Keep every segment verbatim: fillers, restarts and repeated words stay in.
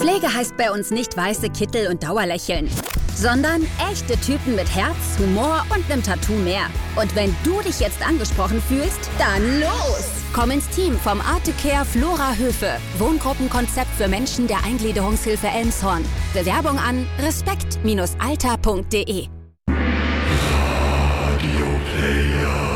Pflege heißt bei uns nicht weiße Kittel und Dauerlächeln, sondern echte Typen mit Herz, Humor und einem Tattoo mehr. Und wenn du dich jetzt angesprochen fühlst, dann los! Komm ins Team vom Artecare Flora Höfe. Wohngruppenkonzept für Menschen der Eingliederungshilfe Elmshorn. Bewerbung an respekt Alter punkt de. Radio Player.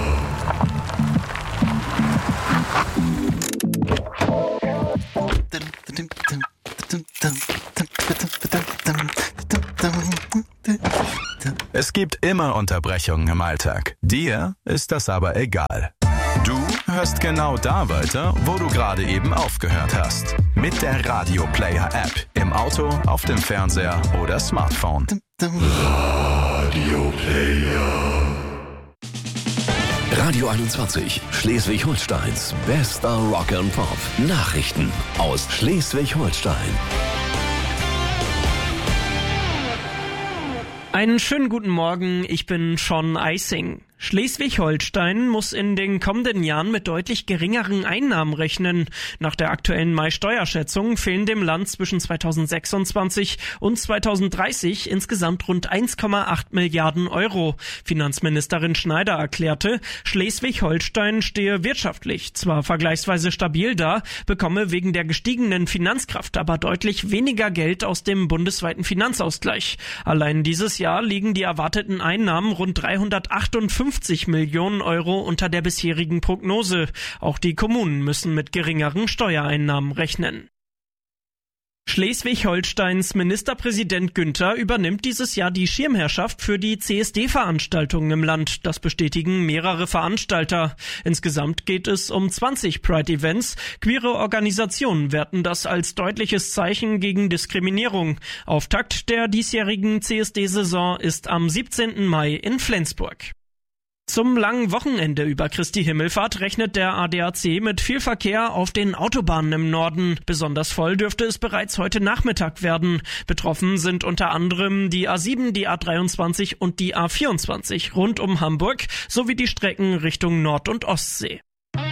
Es gibt immer Unterbrechungen im Alltag. Dir ist das aber egal. Du hörst genau da weiter, wo du gerade eben aufgehört hast. Mit der Radio Player App. Im Auto, auf dem Fernseher oder Smartphone. Radio Player. Radio einundzwanzig, Schleswig-Holsteins bester Rock and Pop. Nachrichten aus Schleswig-Holstein. Einen schönen guten Morgen, ich bin Sean Eising. Schleswig-Holstein muss in den kommenden Jahren mit deutlich geringeren Einnahmen rechnen. Nach der aktuellen Mai-Steuerschätzung fehlen dem Land zwischen zweitausendsechsundzwanzig und zweitausenddreißig insgesamt rund eins Komma acht Milliarden Euro. Finanzministerin Schneider erklärte, Schleswig-Holstein stehe wirtschaftlich zwar vergleichsweise stabil da, bekomme wegen der gestiegenen Finanzkraft aber deutlich weniger Geld aus dem bundesweiten Finanzausgleich. Allein dieses Jahr liegen die erwarteten Einnahmen rund dreihundertachtundfünfzig Millionen Euro unter der bisherigen Prognose. Auch die Kommunen müssen mit geringeren Steuereinnahmen rechnen. Schleswig-Holsteins Ministerpräsident Günther übernimmt dieses Jahr die Schirmherrschaft für die C S D-Veranstaltungen im Land. Das bestätigen mehrere Veranstalter. Insgesamt geht es um zwanzig Pride-Events. Queere Organisationen werten das als deutliches Zeichen gegen Diskriminierung. Auftakt der diesjährigen C S D-Saison ist am siebzehnten Mai in Flensburg. Zum langen Wochenende über Christi Himmelfahrt rechnet der A D A C mit viel Verkehr auf den Autobahnen im Norden. Besonders voll dürfte es bereits heute Nachmittag werden. Betroffen sind unter anderem die A sieben, die A dreiundzwanzig und die A vierundzwanzig rund um Hamburg sowie die Strecken Richtung Nord- und Ostsee.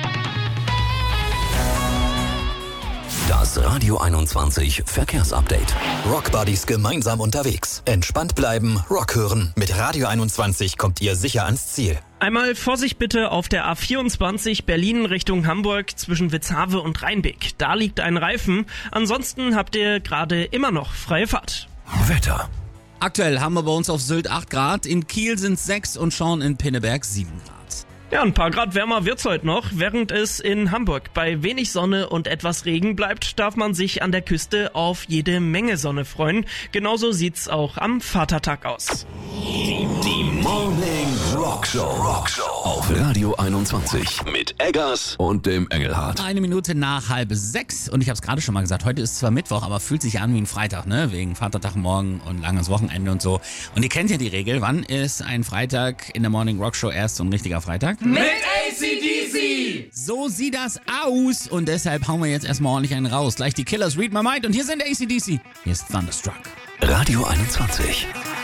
Das Radio einundzwanzig Verkehrsupdate. Rockbuddies gemeinsam unterwegs. Entspannt bleiben, Rock hören. Mit Radio einundzwanzig kommt ihr sicher ans Ziel. Einmal Vorsicht bitte auf der A vierundzwanzig Berlin Richtung Hamburg zwischen Witzhave und Rheinbeck. Da liegt ein Reifen. Ansonsten habt ihr gerade immer noch freie Fahrt. Wetter. Aktuell haben wir bei uns auf Sylt acht Grad, in Kiel sind es sechs und Schorn in Pinneberg sieben Grad. Ja, ein paar Grad wärmer wird's heute noch. Während es in Hamburg bei wenig Sonne und etwas Regen bleibt, darf man sich an der Küste auf jede Menge Sonne freuen. Genauso sieht's auch am Vatertag aus. Die Morning Rock Show. Rock Show auf Radio einundzwanzig mit Eggers und dem Engelhardt. Eine Minute nach halb sechs und ich habe es gerade schon mal gesagt, heute ist zwar Mittwoch, aber fühlt sich an wie ein Freitag, ne? Wegen Vatertag morgen und langes Wochenende und so. Und ihr kennt ja die Regel, wann ist ein Freitag in der Morning Rock Show erst so ein richtiger Freitag? Mit A C D C! So sieht das aus und deshalb hauen wir jetzt erstmal ordentlich einen raus. Gleich die Killers, Read My Mind und hier sind A C D C. Hier ist Thunderstruck. Radio einundzwanzig.